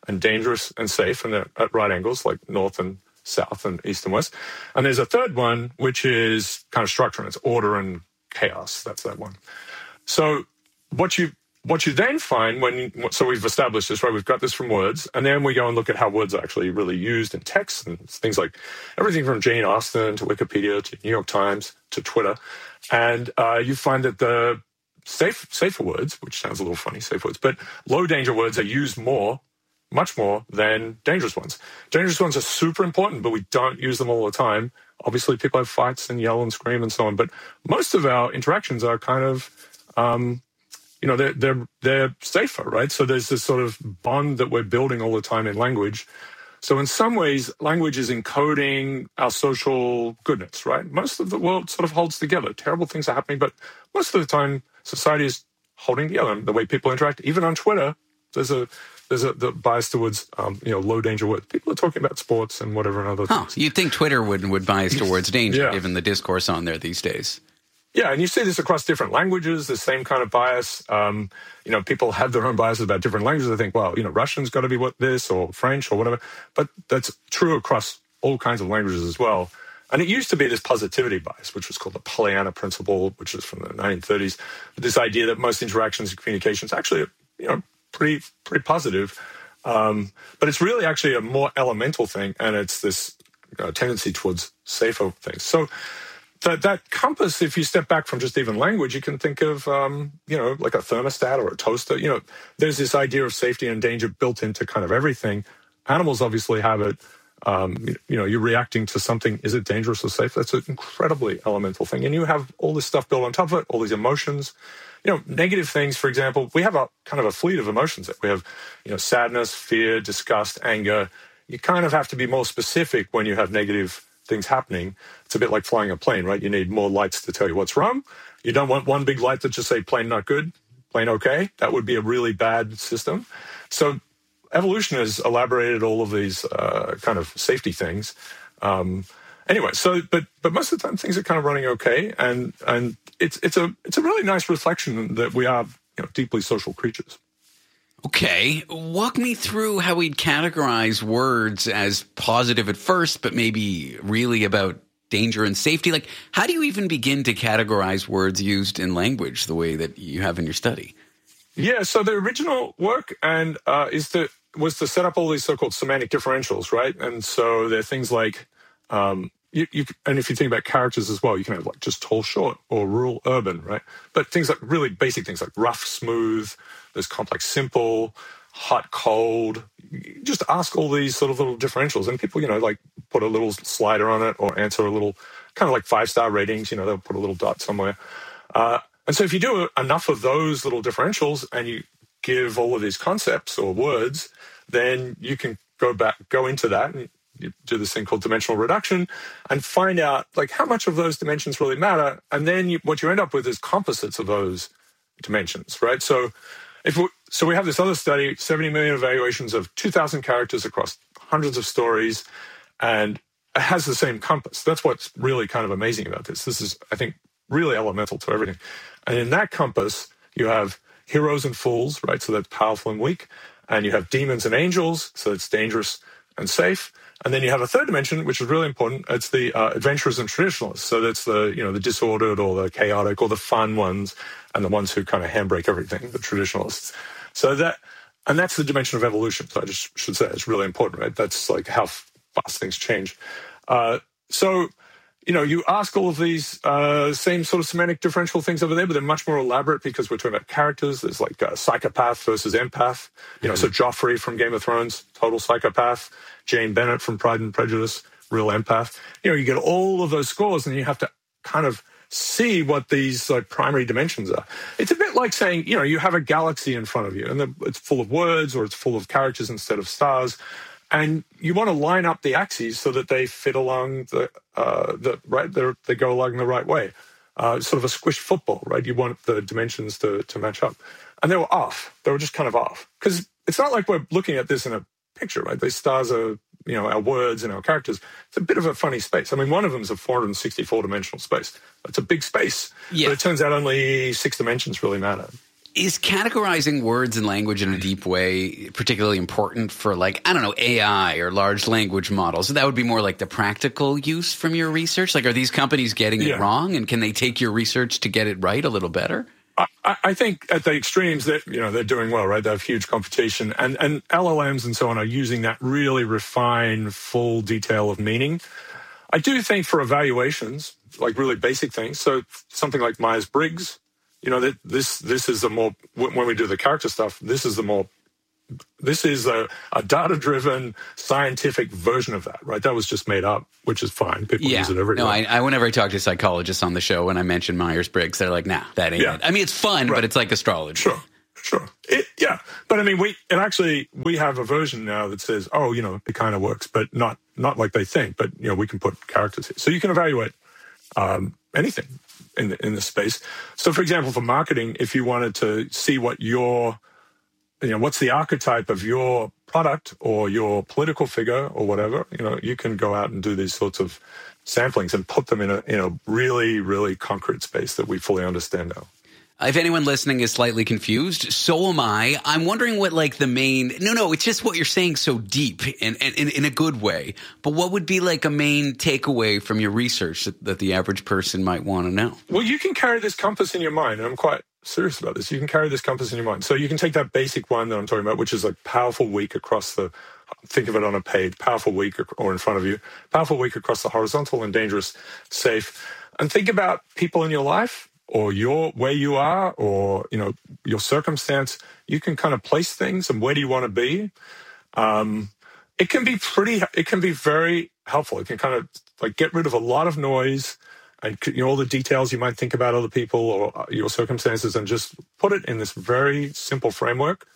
and dangerous and safe, and they're at right angles, like north and south and east and west. And there's a third one, which is kind of structure, and it's order and chaos. That's that one. So what you what you then find when you, so we've established this, right? We've got this from words, and then we go and look at how words are actually really used in text and things like everything from Jane Austen to Wikipedia to New York Times to Twitter, and uh, you find that the safe safer words, which sounds a little funny, safe words, but low danger words are used more. Much more than dangerous ones. Dangerous ones are super important, but we don't use them all the time. Obviously, people have fights and yell and scream and so on, but most of our interactions are kind of, um, you know, they're, they're, they're safer, right? So there's this sort of bond that we're building all the time in language. So in some ways, language is encoding our social goodness, right? Most of the world sort of holds together. Terrible things are happening, but most of the time, society is holding together. The way people interact, even on Twitter, there's a There's a the bias towards um, you know low danger words. People are talking about sports and whatever and other huh. things. You'd think Twitter would would bias towards danger, yeah. given the discourse on there these days. Yeah, and you see this across different languages. The same kind of bias. Um, you know, people have their own biases about different languages. They think, well, you know, Russian's got to be what this or French or whatever. But that's true across all kinds of languages as well. And it used to be this positivity bias, which was called the Pollyanna principle, which is from the nineteen thirties. This idea that most interactions and communications actually, you know, pretty pretty positive. Um, but it's really actually a more elemental thing, and it's this uh, tendency towards safer things. So that that compass, if you step back from just even language, you can think of, um, you know, like a thermostat or a toaster. You know, there's this idea of safety and danger built into kind of everything. Animals obviously have it. Um, you know, you're reacting to something. Is it dangerous or safe? That's an incredibly elemental thing. And you have all this stuff built on top of it, all these emotions. You know, negative things, for example, we have a kind of a fleet of emotions. We have, you know, sadness, fear, disgust, anger. You kind of have to be more specific when you have negative things happening. It's a bit like flying a plane, right? You need more lights to tell you what's wrong. You don't want one big light that just say plane not good, plane okay. That would be a really bad system. So evolution has elaborated all of these uh, kind of safety things. Um, anyway, so but but most of the time things are kind of running okay, and and it's it's a it's a really nice reflection that we are, you know, deeply social creatures. Okay, walk me through how we'd categorize words as positive at first, but maybe really about danger and safety. Like, how do you even begin to categorize words used in language the way that you have in your study? Yeah, so the original work and uh, is to was to set up all these so-called semantic differentials, right? And so there are things like, um, you, you, and if you think about characters as well, you can have like just tall, short, or rural, urban, right? But things like really basic things like rough, smooth, there's complex, simple, hot, cold. You just ask all these sort of little differentials, and people, you know, like put a little slider on it or answer a little, kind of like five-star ratings, you know, they'll put a little dot somewhere. Uh, and so if you do enough of those little differentials and you give all of these concepts or words, then you can go back, go into that and you do this thing called dimensional reduction and find out like how much of those dimensions really matter. And then you, what you end up with is composites of those dimensions, right? So if we, so we have this other study, seventy million evaluations of two thousand characters across hundreds of stories, and it has the same compass. That's what's really kind of amazing about this. This is, I think, really elemental to everything. And in that compass, you have heroes and fools, right? So that's powerful and weak. And you have demons and angels, so it's dangerous and safe. And then you have a third dimension, which is really important. It's the uh, adventurers and traditionalists. So that's the, you know, the disordered or the chaotic or the fun ones, and the ones who kind of handbrake everything, the traditionalists. So that, and that's the dimension of evolution. So I just should say it's really important, right? That's like how fast things change. Uh, so, you know, you ask all of these uh, same sort of semantic differential things over there, but they're much more elaborate because we're talking about characters. There's like a psychopath versus empath. You know, mm-hmm. So Joffrey from Game of Thrones, total psychopath. Jane Bennett from Pride and Prejudice, real empath. You know, you get all of those scores and you have to kind of see what these like primary dimensions are. It's a bit like saying, you know, you have a galaxy in front of you and it's full of words or it's full of characters instead of stars. And you want to line up the axes so that they fit along the, uh, the right, they go along the right way. Uh, sort of a squished football, right? You want the dimensions to, to match up. And they were off. They were just kind of off. Because it's not like we're looking at this in a picture, right? These stars are, you know, our words and our characters. It's a bit of a funny space. I mean, one of them is a four hundred sixty-four dimensional space. It's a big space. Yeah. But it turns out only six dimensions really matter. Is categorizing words and language in a deep way particularly important for, like, I don't know, A I or large language models? So that would be more like the practical use from your research? Like, are these companies getting Yeah. it wrong, and can they take your research to get it right a little better? I, I think at the extremes that, you know, they're doing well, right? They have huge competition, and, and L L Ms and so on are using that really refined, full detail of meaning. I do think for evaluations, like really basic things, so something like Myers-Briggs, you know, that this this is a more, when we do the character stuff, this is the more, this is a, a data-driven scientific version of that, right? That was just made up, which is fine. People Yeah. use it every day. No, I, I whenever I talk to psychologists on the show, when I mention Myers-Briggs, they're like, nah, that ain't Yeah. it. I mean, it's fun, but it's like astrology. Sure, sure. It, yeah, but I mean, we it actually, we have a version now that says, oh, you know, it kind of works, but not not like they think. But, you know, we can put characters here. So you can evaluate um, anything in the, in this space. So, for example, for marketing, if you wanted to see what your, you know, what's the archetype of your product or your political figure or whatever, you know, you can go out and do these sorts of samplings and put them in a in a really, really concrete space that we fully understand now. If anyone listening is slightly confused, so am I. I'm wondering what, like, the main – no, no, it's just what you're saying so deep and in, in a good way. But what would be, like, a main takeaway from your research that, that the average person might want to know? Well, you can carry this compass in your mind, and I'm quite serious about this. You can carry this compass in your mind. So you can take that basic one that I'm talking about, which is like powerful weak across the – think of it on a page, powerful weak or in front of you, powerful weak across the horizontal and dangerous safe. And think about people in your life, or your where you are, or, you know, your circumstance. You can kind of place things and where do you want to be. Um, it can be pretty, it can be very helpful. It can kind of like get rid of a lot of noise and, you know, all the details you might think about other people or your circumstances, and just put it in this very simple framework.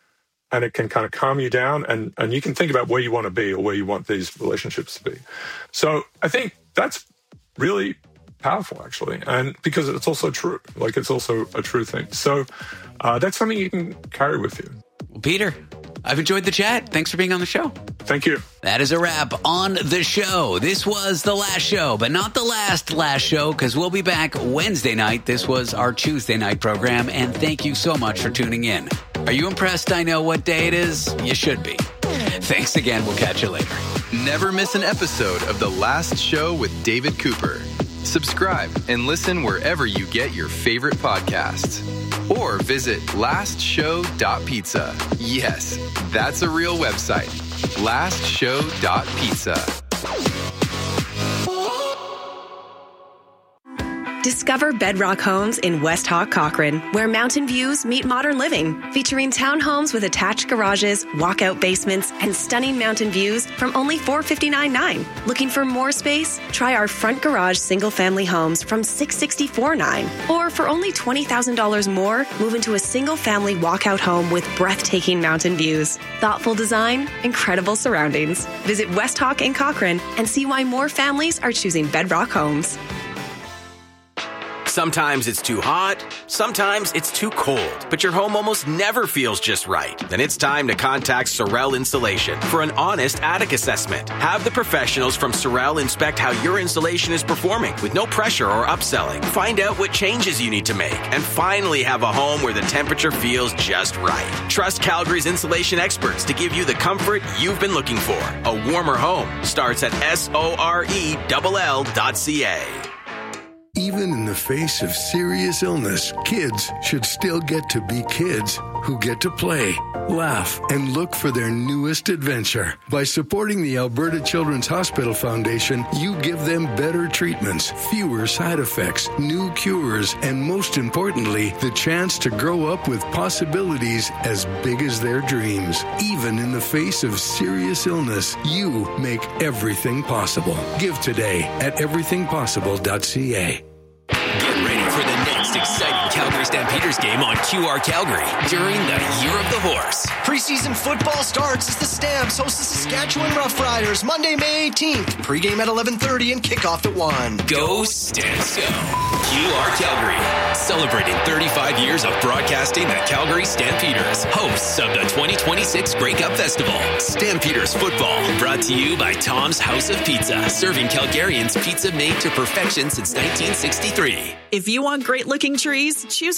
And it can kind of calm you down, and, and you can think about where you want to be or where you want these relationships to be. So I think that's really powerful, actually, and because it's also true. Like, it's also a true thing. So uh, that's something you can carry with you. Well, Peter, I've enjoyed the chat. Thanks for being on the show. Thank you. That is a wrap on the show. This was the last show, but not the last last show, because we'll be back Wednesday night. This was our Tuesday night program, and thank you so much for tuning in. Are you impressed I know what day it is? You should be. Thanks again. We'll catch you later. Never miss an episode of The Last Show with David Cooper. Subscribe and listen wherever you get your favorite podcasts. Or visit last show dot pizza. Yes, that's a real website. last show dot pizza. Discover Bedrock Homes in West Hawk, Cochrane, where mountain views meet modern living. Featuring townhomes with attached garages, walkout basements, and stunning mountain views from only four hundred fifty-nine dollars and nine cents. Looking for more space? Try our front garage single-family homes from six hundred sixty-four dollars and nine cents. Or for only twenty thousand dollars more, move into a single-family walkout home with breathtaking mountain views. Thoughtful design, incredible surroundings. Visit West Hawk in Cochrane and see why more families are choosing Bedrock Homes. Sometimes it's too hot, sometimes it's too cold, but your home almost never feels just right. Then it's time to contact Sorel Installation for an honest attic assessment. Have the professionals from Sorel inspect how your installation is performing with no pressure or upselling. Find out what changes you need to make, and finally have a home where the temperature feels just right. Trust Calgary's installation experts to give you the comfort you've been looking for. A warmer home starts at S O R E L L dot C A. Even in the face of serious illness, kids should still get to be kids who get to play, laugh, and look for their newest adventure. By supporting the Alberta Children's Hospital Foundation, you give them better treatments, fewer side effects, new cures, and most importantly, the chance to grow up with possibilities as big as their dreams. Even in the face of serious illness, you make everything possible. Give today at everything possible dot c a. Get ready for the next exciting Calgary Stampeders game on Q R Calgary during the Year of the Horse. Preseason football starts as the Stamps host the Saskatchewan Roughriders Monday, May eighteenth. Pre-game at eleven thirty and kickoff at one. Go Stamps Go! Q R Calgary, celebrating thirty-five years of broadcasting the Calgary Stampeders, hosts of the twenty twenty-six Grey Cup Festival. Stampeders football, brought to you by Tom's House of Pizza, serving Calgarians pizza made to perfection since nineteen sixty-three. If you want great looking trees, choose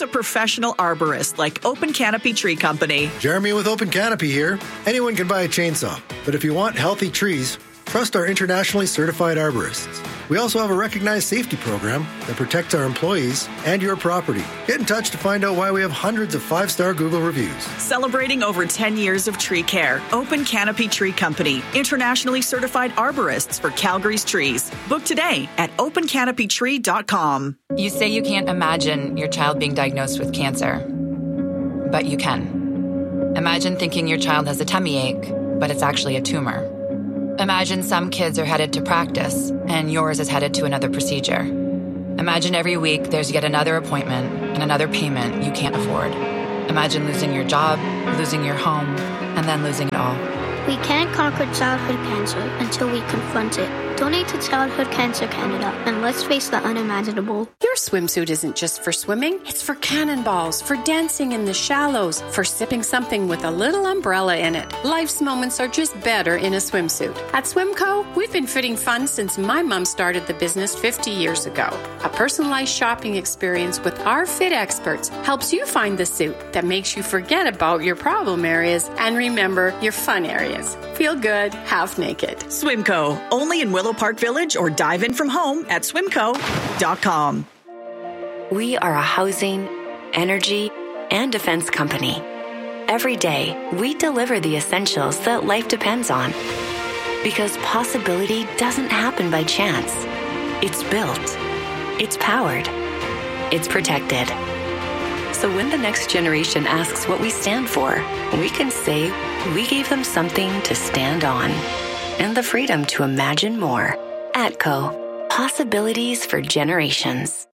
a professional arborist like Open Canopy Tree Company. Jeremy with Open Canopy here. Anyone can buy a chainsaw, but if you want healthy trees, trust our internationally certified arborists. We also have a recognized safety program that protects our employees and your property. Get in touch to find out why we have hundreds of five-star Google reviews. Celebrating over ten years of tree care, Open Canopy Tree Company, internationally certified arborists for Calgary's trees. Book today at open canopy tree dot com. You say you can't imagine your child being diagnosed with cancer, but you can. Imagine thinking your child has a tummy ache, but it's actually a tumor. Imagine some kids are headed to practice and yours is headed to another procedure. Imagine every week there's yet another appointment and another payment you can't afford. Imagine losing your job, losing your home, and then losing it all. We can't conquer childhood cancer until we confront it. Donate to Childhood Cancer Canada and let's face the unimaginable. Your swimsuit isn't just for swimming, it's for cannonballs, for dancing in the shallows, for sipping something with a little umbrella in it. Life's moments are just better in a swimsuit. At Swimco, we've been fitting fun since my mom started the business fifty years ago. A personalized shopping experience with our fit experts helps you find the suit that makes you forget about your problem areas and remember your fun areas. Feel good, half naked. Swimco, only in Willow Park Village or dive in from home at swimco dot com. We are a housing, energy, and defense company. Every day, we deliver the essentials that life depends on. Because possibility doesn't happen by chance. It's built. It's powered. It's protected. So when the next generation asks what we stand for, we can say we gave them something to stand on. And the freedom to imagine more. ATCO. Possibilities for generations.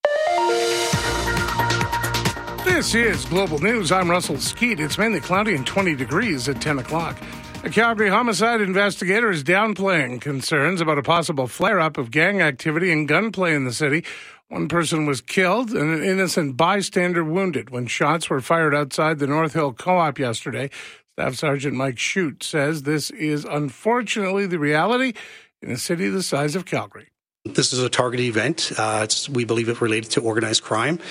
This is Global News. I'm Russell Skeet. It's mainly cloudy and twenty degrees at ten o'clock. A Calgary homicide investigator is downplaying concerns about a possible flare-up of gang activity and gunplay in the city. One person was killed and an innocent bystander wounded when shots were fired outside the North Hill Co-op yesterday. Staff Sergeant Mike Shute says this is unfortunately the reality in a city the size of Calgary. This is a targeted event. Uh, it's, we believe it related to organized crime.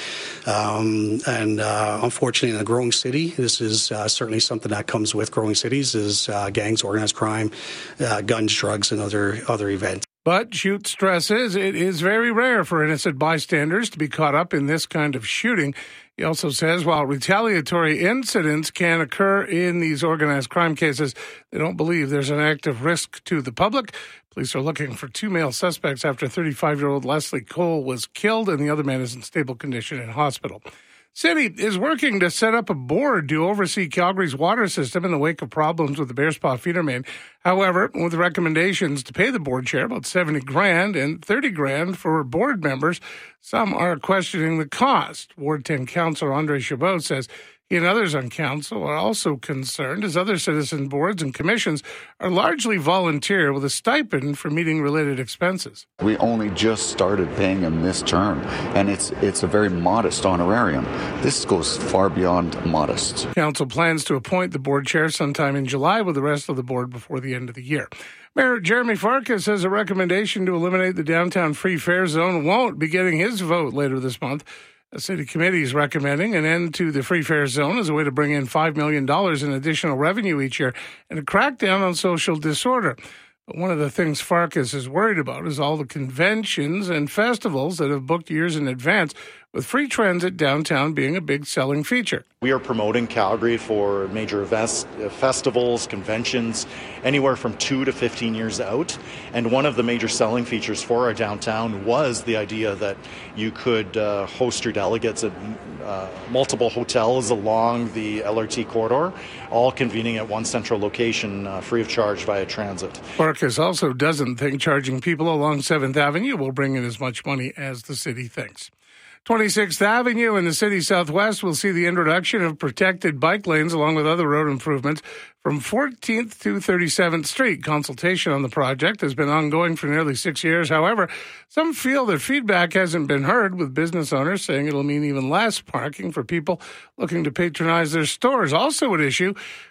Um, and uh, unfortunately, in a growing city, this is uh, certainly something that comes with growing cities is uh, gangs, organized crime, uh, guns, drugs, and other other events. But Shute stresses it is very rare for innocent bystanders to be caught up in this kind of shooting. He also says while retaliatory incidents can occur in these organized crime cases, they don't believe there's an active risk to the public. Police are looking for two male suspects after thirty-five-year-old Leslie Cole was killed and the other man is in stable condition in hospital. City is working to set up a board to oversee Calgary's water system in the wake of problems with the Bearspaw feeder main. However, with recommendations to pay the board chair about seventy grand and thirty grand for board members, some are questioning the cost. Ward ten Councillor Andre Chabot says he and others on council are also concerned as other citizen boards and commissions are largely volunteer with a stipend for meeting related expenses. We only just started paying him this term, and it's it's a very modest honorarium. This goes far beyond modest. Council plans to appoint the board chair sometime in July with the rest of the board before the end of the year. Mayor Jeremy Farkas says a recommendation to eliminate the downtown free fare zone won't be getting his vote later this month. The city committee is recommending an end to the free fare zone as a way to bring in five million dollars in additional revenue each year and a crackdown on social disorder. But one of the things Farkas is worried about is all the conventions and festivals that have booked years in advance, with free transit downtown being a big selling feature. We are promoting Calgary for major events, festivals, conventions, anywhere from two to fifteen years out. And one of the major selling features for our downtown was the idea that you could uh, host your delegates at uh, multiple hotels along the L R T corridor, all convening at one central location uh, free of charge via transit. Farkas also doesn't think charging people along seventh Avenue will bring in as much money as the city thinks. twenty-sixth Avenue in the city southwest will see the introduction of protected bike lanes along with other road improvements from fourteenth to thirty-seventh Street. Consultation on the project has been ongoing for nearly six years. However, some feel their feedback hasn't been heard, with business owners saying it'll mean even less parking for people looking to patronize their stores. Also at issue,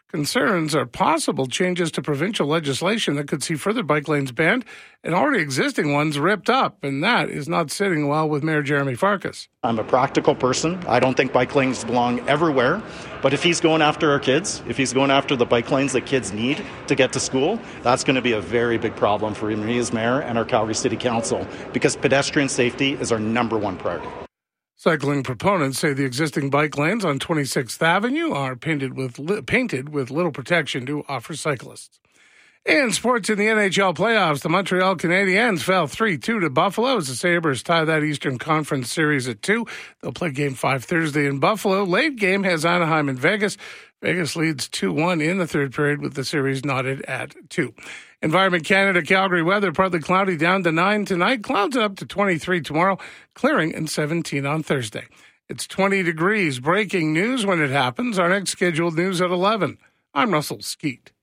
Concerns are possible changes to provincial legislation that could see further bike lanes banned and already existing ones ripped up, and that is not sitting well with Mayor Jeremy Farkas. I'm a practical person. I don't think bike lanes belong everywhere, but if he's going after our kids, if he's going after the bike lanes that kids need to get to school, that's going to be a very big problem for me as mayor and our Calgary City Council, because pedestrian safety is our number one priority. Cycling proponents say the existing bike lanes on twenty-sixth Avenue are painted with li- painted with little protection to offer cyclists. In sports in the N H L playoffs, the Montreal Canadiens fell three two to Buffalo as the Sabres tie that Eastern Conference series at two. They'll play Game five Thursday in Buffalo. Late game has Anaheim and Vegas. Vegas leads two one in the third period with the series knotted at two. Environment Canada, Calgary weather, partly cloudy down to nine tonight. Clouds up to twenty-three tomorrow, clearing and seventeen on Thursday. It's twenty degrees. Breaking news when it happens. Our next scheduled news at eleven. I'm Russell Skeet.